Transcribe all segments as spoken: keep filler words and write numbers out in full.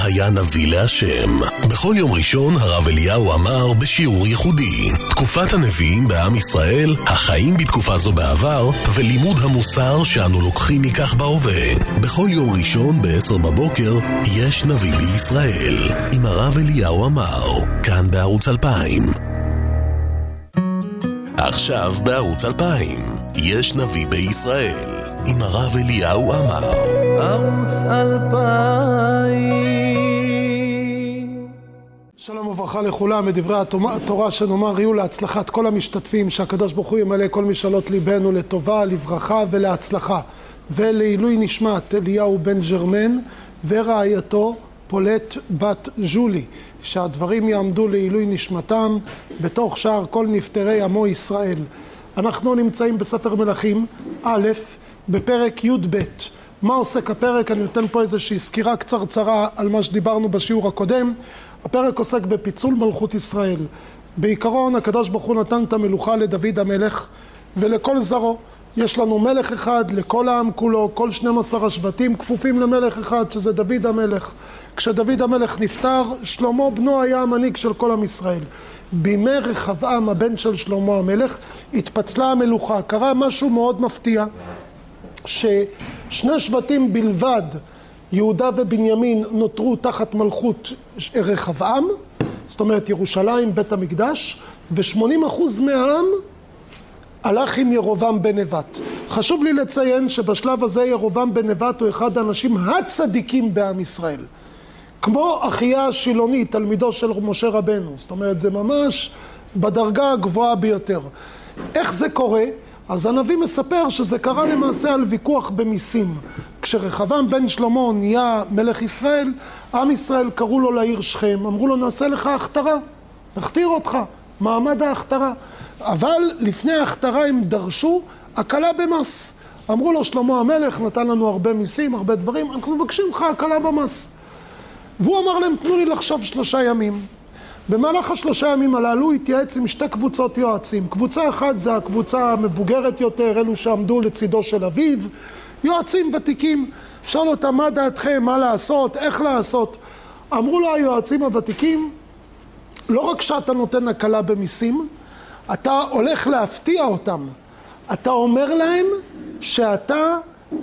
היה נביא להשם. בכל יום ראשון הרב אליהו אמר בשיעור ייחודי תקופת הנביאים בעם ישראל, החיים בתקופה זו בעבר ולימוד המוסר שאנו לוקחים מכך בהווה. בכל יום ראשון בעשר בבוקר יש נביא בישראל עם הרב אליהו אמר, כאן בערוץ אלפיים. עכשיו בערוץ אלפיים יש נביא בישראל עם הרב אליהו אמר. ערוץ אלפיים. שלום וברכה לכולם, מדברי התורה שנאמר יהיו להצלחת כל המשתתפים, שהקדוש ברוך הוא ימלא כל משאלות ליבנו לטובה, לברכה ולהצלחה, ולעילוי נשמת אליהו בן ג'רמן ורעייתו פולט בת ז'ולי, שהדברים יעמדו לעילוי נשמתם בתוך שאר כל נפטרי עמו ישראל. אנחנו נמצאים בספר מלכים א' בפרק י' ב'. מה עוסק הפרק? אני נותן פה איזושהי סקירה קצרצרה על מה שדיברנו בשיעור הקודם. הפרק עוסק בפיצול מלכות ישראל. בעיקרון הקדוש ברוך הוא נתן את המלוכה לדוד המלך ולכל זרעו. יש לנו מלך אחד לכל העם כולו, כל שנים עשר השבטים כפופים למלך אחד שזה דוד המלך. כשדוד המלך נפטר, שלמה בנו היה המנהיג של כל עם ישראל. בימי רחבעם הבן של שלמה המלך התפצלה המלוכה. קרה משהו מאוד מפתיע, ששני שבטים בלבד, יהודה ובנימין, נותרו תחת מלכות רחבעם, זאת אומרת ירושלים, בית המקדש, ו-שמונים אחוז מהעם הלך עם ירובעם בן נבט. חשוב לי לציין שבשלב הזה ירובעם בן נבט הוא אחד האנשים הצדיקים בעם ישראל. כמו אחיה השילוני, תלמידו של משה רבנו. זאת אומרת, זה ממש בדרגה הגבוהה ביותר. איך זה קורה? אז הנביא מספר שזה קרה למעשה על ויכוח במיסים. כשרחבעם בן שלמה נהיה מלך ישראל, עם ישראל קראו לו לעיר שכם, אמרו לו נעשה לך הכתרה, נכתיר אותך, מעמד ההכתרה. אבל לפני ההכתרה הם דרשו הקלה במס. אמרו לו שלמה המלך נתן לנו הרבה מיסים, הרבה דברים, אנחנו מבקשים לך הקלה במס. והוא אמר להם תנו לי לחשוב שלושה ימים. במהלך השלושה ימים הללו התייעץ עם שתי קבוצות יועצים. קבוצה אחת זה הקבוצה המבוגרת יותר, אלו שעמדו לצידו של אביו, יועצים ותיקים. שאל אותם מה דעתכם, מה לעשות, איך לעשות. אמרו לו היועצים הוותיקים, לא רק שאתה נותן הקלה במיסים, אתה הולך להפתיע אותם. אתה אומר להם שאתה אה,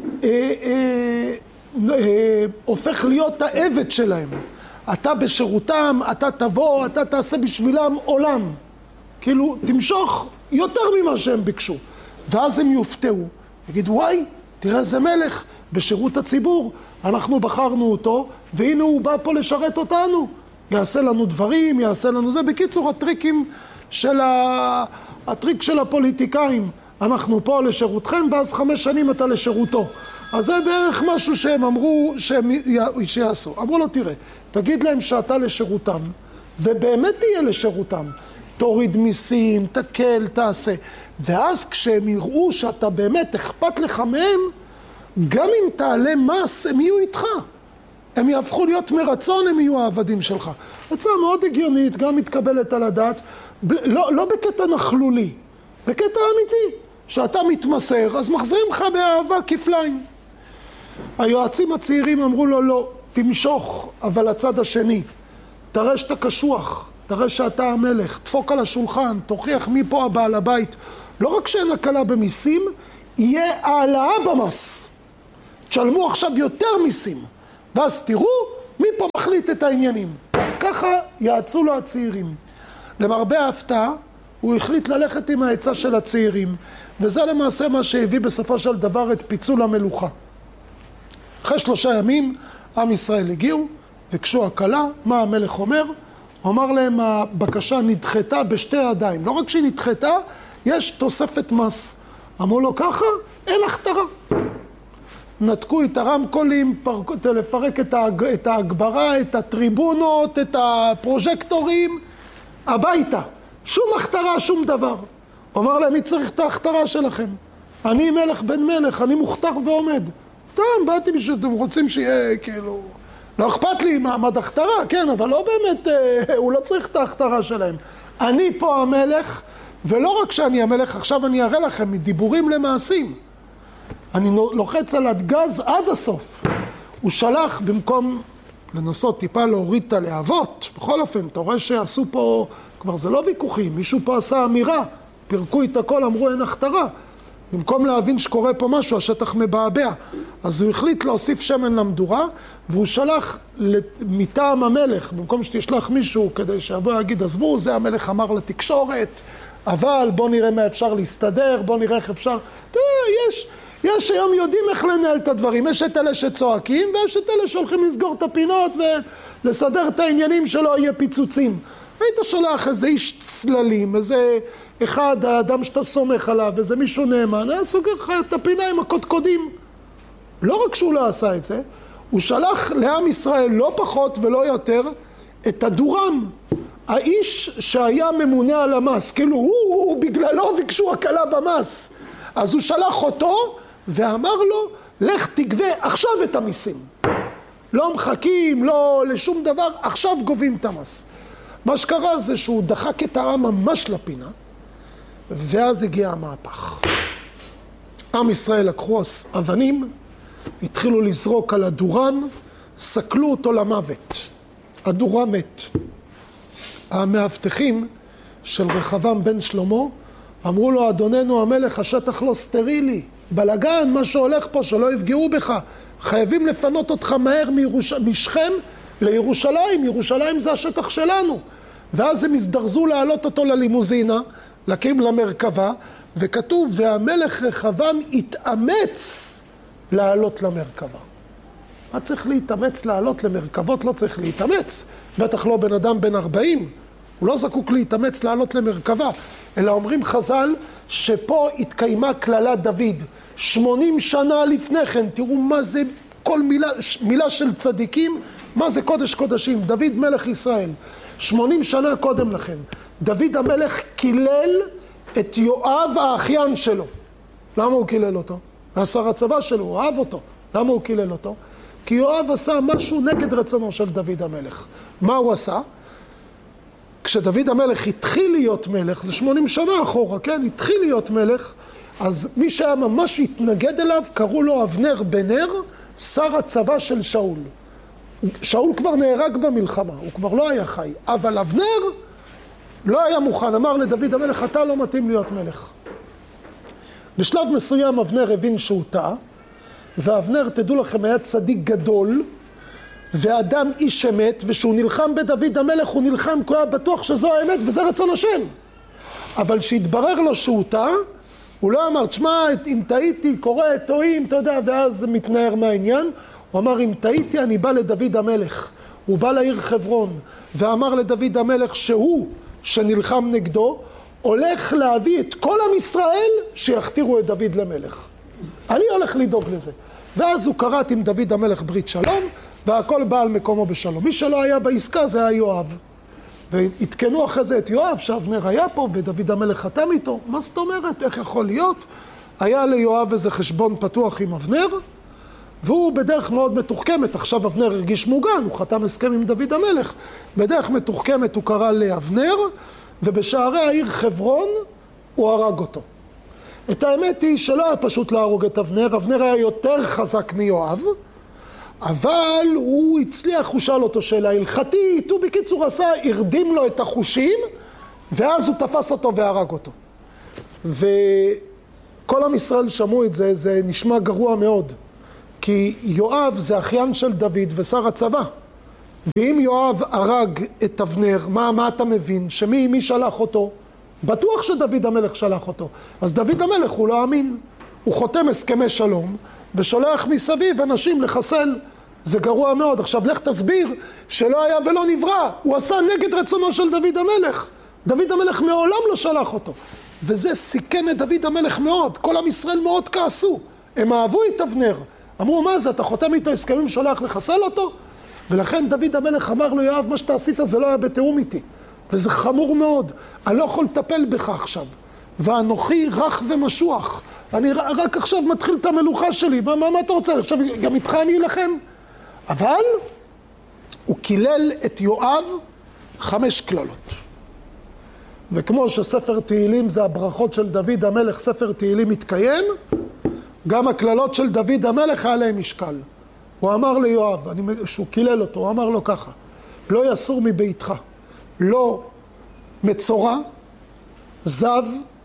אה, אה, הופך להיות העבד שלהם. אתה בשירותם, אתה תבוא, אתה תעשה בשבילם עולם. כאילו, תמשוך יותר ממה שהם ביקשו. ואז הם יופתעו. יגידו, וואי, תראה איזה מלך, בשירות הציבור. אנחנו בחרנו אותו, והנה הוא בא פה לשרת אותנו. יעשה לנו דברים, יעשה לנו זה. בקיצור, הטריקים של, ה... הטריק של הפוליטיקאים. אנחנו פה לשירותכם, ואז חמש שנים אתה לשירותו. אז זה בערך משהו שהם אמרו שהם שיעשו. אמרו לו, תראה, תגיד להם שאתה לשירותם, ובאמת תהיה לשירותם. תוריד מיסים, תקל, תעשה. ואז כשהם יראו שאתה באמת אכפת לך מהם, גם אם תעלה מס, הם יהיו איתך. הם יהפכו להיות מרצון, הם יהיו העבדים שלך. הצעה מאוד הגיונית, גם מתקבלת על הדעת, לא, לא בקטע נכלולי, בקטע אמיתי. שאתה מתמסר, אז מחזירים לך באהבה כפליים. היועצים הצעירים אמרו לו, לא, תמשוך, אבל הצד השני, תראה שאתה קשוח, תראה שאתה המלך, תפוק על השולחן, תוכיח מי פה הבעל הבית. לא רק שאין הקלה במיסים, יהיה העלאה במס. תשלמו עכשיו יותר מיסים, ואז תראו מי פה מחליט את העניינים. ככה יעצו לו הצעירים. למרבה ההפתעה, הוא החליט ללכת עם העצה של הצעירים, וזה למעשה מה שהביא בסופו של דבר את פיצול המלוכה. אחרי שלושה ימים, עם ישראל הגיעו, ביקשו הקלה. מה המלך אומר? הוא אמר להם, הבקשה נדחתה בשתי ידיים. לא רק שהיא נדחתה, יש תוספת מס. אמרו לו ככה, אין הכתרה. נתקו את הרמקולים, פרק, לפרק את, ההג, את ההגברה, את הטריבונות, את הפרוז'קטורים, הביתה. שום הכתרה, שום דבר. הוא אמר להם, מי צריך את ההכתרה שלכם? אני מלך בן מלך, אני מוכתר ועומד. סתם, באתי בשביל, אתם רוצים שיהיה, כאילו, לא אכפת לי מעמד הכתרה, כן, אבל לא באמת, אה, הוא לא צריך את ההכתרה שלהם. אני פה המלך, ולא רק שאני המלך, עכשיו אני אראה לכם, מדיבורים למעשים. אני לוחץ על הגז עד הסוף. הוא שלח במקום לנסות טיפה להוריד את הלהבות. בכל אופן, אתה רואה שעשו פה, כבר זה לא ויכוחים, מישהו פה עשה אמירה, פירקו את הכל, אמרו אין הכתרה. במקום להבין שקורה פה משהו, השטח מבעבע. אז הוא החליט להוסיף שמן למדורה, והוא שלח מטעם המלך, במקום שתשלח מישהו כדי שיבוא להגיד, עזבו, זה המלך אמר לתקשורת, אבל בוא נראה מה אפשר להסתדר, בוא נראה איך אפשר. תראה, יש, יש היום יודעים איך לנהל את הדברים, יש את אלה שצועקים, ויש את אלה שהולכים לסגור את הפינות ולסדר את העניינים שלא יהיה פיצוצים. היית שולח איזה איש צללים, איזה אחד, האדם שאתה סומך עליו, איזה מישהו נאמן, היה סוגר לך את הפינה עם הקודקודים. לא רק שהוא לא עשה את זה, הוא שלח לעם ישראל לא פחות ולא יותר את הדורם, האיש שהיה ממונה על המס, כאילו הוא, הוא, הוא בגללו ביקשו הקלה במס. אז הוא שלח אותו ואמר לו, לך תגבה עכשיו את המיסים. לא מחכים, לא לשום דבר, עכשיו גובים את המס. מה שקרה זה שהוא דחק את העם ממש לפינה, ואז הגיע המהפך. עם ישראל לקחו אבנים, התחילו לזרוק על הדורם, סקלו אותו למוות. הדורם מת. המאבטחים של רחבעם בן שלמה אמרו לו, אדוננו המלך, השטח לא סטרילי, בלגן, מה שהולך פה, שלא יפגעו בך, חייבים לפנות אותך מהר מירוש... משכם לירושלים, ירושלים זה השטח שלנו. ואז הם הזדרזו להעלות אותו ללימוזינה, להקים למרכבה, וכתוב, והמלך רחבעם התאמץ לעלות למרכבה. מה צריך להתאמץ לעלות למרכבות? לא צריך להתאמץ. בטח לא בן אדם בן ארבעים. הוא לא זקוק להתאמץ לעלות למרכבה. אלא אומרים חז"ל שפה התקיימה כללת דוד. שמונים שנה לפני כן, תראו מה זה כל מילה, מילה של צדיקים, מה זה קודש קודשים. דוד מלך ישראל. שמונים שנה קודם לכן. דוד המלך קילל את יואב האחיין שלו. למה הוא קילל אותו? השר הצבא שלו, הוא אהב אותו. למה הוא קילל אותו? כי יואב עשה משהו נגד רצונו של דוד המלך. מה הוא עשה? כשדוד המלך התחיל להיות מלך, זה שמונים שנה אחורה, כן? התחיל להיות מלך, אז מי שהיה ממש התנגד אליו, קראו לו אבנר בן נר, שר הצבא של שאול. שאול כבר נהרג במלחמה, הוא כבר לא היה חי, אבל אבנר לא היה מוכן, אמר לדוד המלך, אתה לא מתאים להיות מלך. בשלב מסוים אבנר הבין שהוא טעה, ואבנר, תדעו לכם, היה צדיק גדול, ואדם איש אמת, ושהוא נלחם בדוד המלך, הוא נלחם כי הוא היה בטוח שזו האמת, וזה רצון השם. אבל שהתברר לו שהוא טעה, הוא לא אמר, תשמע, אם טעיתי, קורא, טועים, אתה יודע, ואז מתנער מהעניין. הוא אמר, אם טעיתי, אני בא לדוד המלך. הוא בא לעיר חברון, ואמר לדוד המלך שהוא, שנלחם נגדו, הולך להביא את כל עם ישראל שיכתירו את דוד למלך. אני הולך לדאוג לזה. ואז הוא קראת עם דוד המלך ברית שלום, והכל בא על מקומו בשלום. מי שלא היה בעסקה זה היה יואב. והתקנו אחרי זה את יואב, שאבנר היה פה, ודוד המלך חתם איתו. מה זאת אומרת? איך יכול להיות? היה ליואב איזה חשבון פתוח עם אבנר, והוא בדרך מאוד מתוחכמת. עכשיו אבנר הרגיש מוגן, הוא חתם הסכם עם דוד המלך. בדרך מתוחכמת הוא קרא לאבנר, ובשערי העיר חברון הוא הרג אותו. את האמת היא שלא היה פשוט להרוג את אבנר, אבנר היה יותר חזק מיואב, אבל הוא הצליח, הוא שאל אותו שאלה הלכתית, הוא בקיצור עשה, הרדים לו את החושים, ואז הוא תפס אותו והרג אותו. וכל עם ישראל שמעו את זה, זה נשמע גרוע מאוד, כי יואב זה אחיין של דוד ושר הצבא. ואם יואב הרג את אבנר, מה, מה אתה מבין? שמי מי שלח אותו? בטוח שדוד המלך שלח אותו. אז דוד המלך הוא לא אמין. הוא חותם הסכמי שלום, ושולח מסביב אנשים לחסל. זה גרוע מאוד. עכשיו לך תסביר שלא היה ולא נברא. הוא עשה נגד רצונו של דוד המלך. דוד המלך מעולם לא שלח אותו. וזה סיכן את דוד המלך מאוד. כל עם ישראל מאוד כעסו. הם אהבו את אבנר. אמרו, מה זה? אתה חותם איתו הסכמים שולח לחסל אותו? ולכן דוד המלך אמר לו, יואב, מה שאתה עשית זה לא היה בתיאום איתי. וזה חמור מאוד. אני לא יכול לטפל בך עכשיו. ואנוכי רך ומשוח. אני רק עכשיו מתחיל את המלוכה שלי. מה, מה, מה אתה רוצה? עכשיו גם איתך אני אלחם. אבל הוא קילל את יואב חמש כללות. וכמו שספר תהילים זה הברכות של דוד המלך, ספר תהילים מתקיים, גם הכללות של דוד המלך היה להם משקל. הוא אמר ליואב, אני, שהוא קילל אותו, הוא אמר לו ככה, לא יסור מביתך, לא מצורע, זב